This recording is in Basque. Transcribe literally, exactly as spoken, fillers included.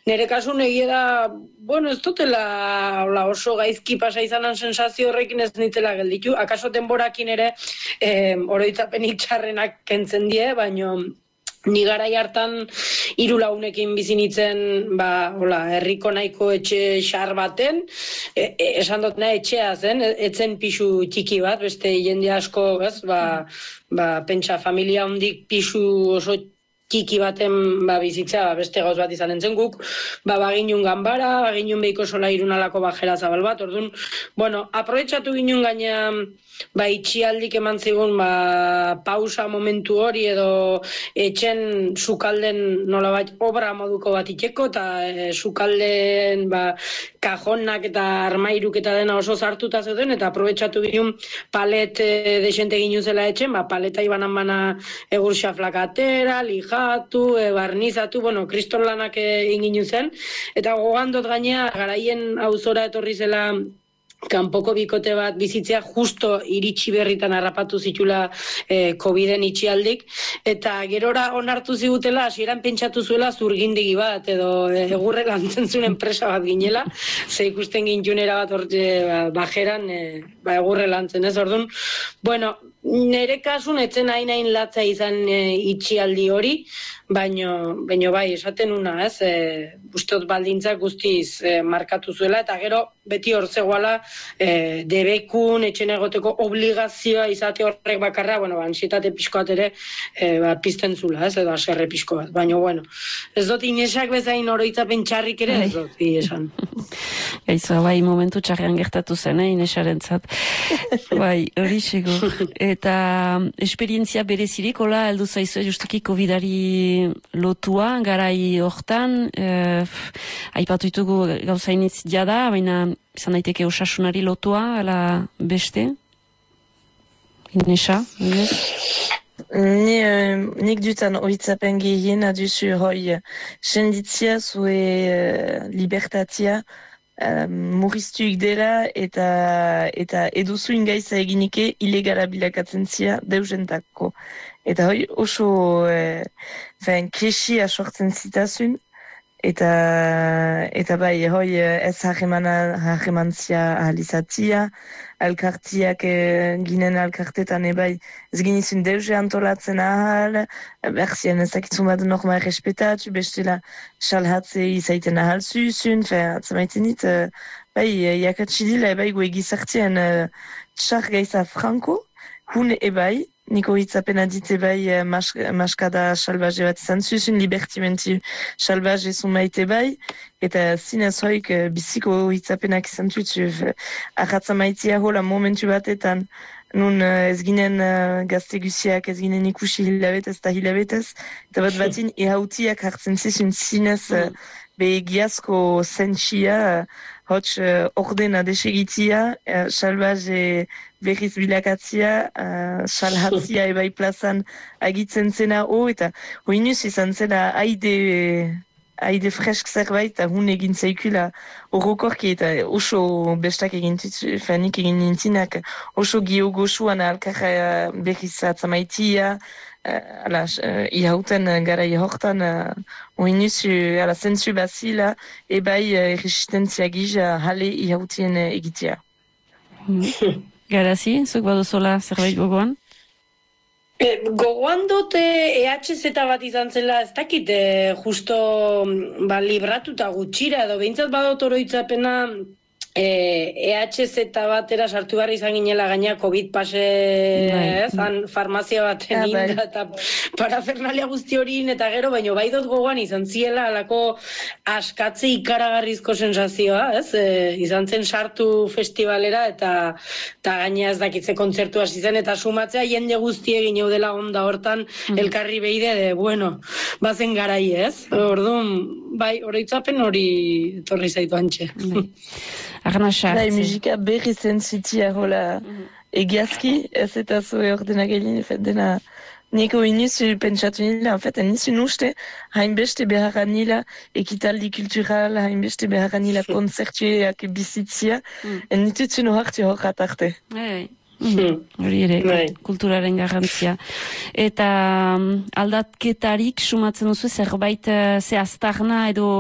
nire kasun egia da, bueno, ez dutela ola, oso gaizki pasa izanan sensazio horrekin ez nitzela gelditu. Akaso denborakin ere eh, oroitzapenik txarrenak kentzen die, baino ni garai hartan hiru launekin bizi nitzen, ba, hola, herriko nahiko etxe xar baten, e, e, esan dut nahi etxea zen, etzen pisu txiki bat, beste jende asko, ez, ba, ba, pentsa familia hondik pisu oso txiki baten ba, bizitza ba, beste gauz bat izanen zen guk, ba, baginun ganbara, baginun behiko sola irunalako bajera zabal bat, orduan, bueno, aprobetxatu ginen gaina, ba, itxialdik eman zigun, ba, pausa momentu hori edo etxen sukalden nolabait obra moduko bat itxeko, eta e, sukalden, ba, kajonak eta armairuk eta dena oso zartuta zeuden, eta aprobetxatu ginen palet e, desente ginen zela etxen, ba, paleta ibanan bana egur xaflakatera, lijatu, e, barnizatu, bueno, kriston lanak egin ginen zen, eta gogandot gainea, garaien auzora etorri zela kanpoko bikote bat bizitzea justo iritsi berritan harrapatu zitula eh, Coviden itxialdik, eta gerora onartu zigutela, hasieran pentsatu zuela zurgindegi bat, edo egurre lantzen zuen enpresa bat ginela, ze ikusten gintunera bat orte, ba, bajeran, e, ba, egurre lantzen, ez orduan, bueno, nire kasun etzen hain-hain latza izan e, itxialdi hori, baino, baino bai, esaten una, ez, e, usteot baldintzak guztiz e, markatu zuela, eta gero beti hor zegoala e, debekun, etxen egoteko obligazioa izate horrek bakarra, bueno, ba, ansietate pixkoat ere e, ba, pizten zula, ez, edo aserre pixko bat, baino, bueno, ez dut inesak bezain oroitzapen txarrik ere, ez dut, esan. Gaizoa, bai, momentu txarrean gertatu zen, eh, inesarentzat. Bai, hori xego. Eta esperientzia berezirik, hola, heldu zaizu, justuki Covidari lotua, garai hortan, eh, aipatu ditugu gauzainitz jada, baina izan daiteke osasunari lotua, ala beste? Inesa, inez? Ni, uh, nik dutan oitzapen gehiena duzu hoi senditzia zue uh, libertatia uh, murriztuik dela eta, eta eduzu ingaiza eginike ilegala bilakatzen zia deusentako. Eta hoi oso uh, fen, kresia sortzen zitazun, eta, eta bai hoi ez harremantzia ahalizatzia, alkartiak e, ginen alkartetan ebai ez ginizun deuze antolatzen ahal, berzien ezakitzun bat norma errespetatu, bestela salhatze izaiten ahal zuzun, atzamaiten dit, e, bai, jakatsi dila ebai gue gizartien e, txar gaiza franko, hun ebai, niko hitzapena dit ebai mas, maskada salvaje bat izan zuzun, libertimenti salvaje zumait ebai, eta zinez hoik biziko hitzapenak izan tutu ahatza maitia hola momentu batetan nun ez ginen uh, gazte guziak, ez ginen ikusi hilabetez eta hilabetez, eta bat batin ehautiak hartzen zizun zinez uh, behigiazko zentsia, uh, hots uh, ordena desegitzia, uh, salvaje berriz bilakatzia, uh, salhatzia ebai plazan agitzen zena ho, eta hoinuz izan zela haide haide fresk zerbait, eta hun egin zaikula horrokorki, eta oso bestak egin tutu, fanik egin nintzinak, oso gio goxuan alkarra berriz atzamaitia, uh, ala, uh, ihauten gara ihortan, uh, oinuz, uh, ala, zentzu bazila, ebai uh, resistentzia gija jale ihautien uh, egitea. Garazi, zuk baduzola zerbait gogoan? E, gogoan dut E H Z bat izan zela, ez dakit, e, justo ba, libratuta gutxira, edo behintzat badot oroitzapena e, E H Z batera sartu behar izan ginela gaina COVID pase, zan farmazia baten ja, inda, eta parafernalia guzti horien, eta gero, baino bai dut gogoan izan ziela alako askatze ikaragarrizko sensazioa, ez? E, izan zen sartu festivalera, eta, eta gaina ez dakitze kontzertu hasi zen, eta sumatzea jende guzti egin eudela onda hortan, mm. elkarri behide, de, bueno, bazen garai, ez? Orduan, bai, oroitzapen hori etorri zaitu antxe. Arna sartze. Bai, musika berri zen zitia hola mm. egiazki, ez eta zue ordenak egin, efet dena niko inizu pentsatu nila, en fait, inizu nuste, hainbeste beharra nila ekitaldi kultural, hainbeste beharra nila konzertuak bizitzia, mm. enitutzen hartu horrat arte. Hey. Hori ere, mm. kulturaren garrantzia. Eta um, aldatketarik sumatzen duzu zerbait ze aztarna edo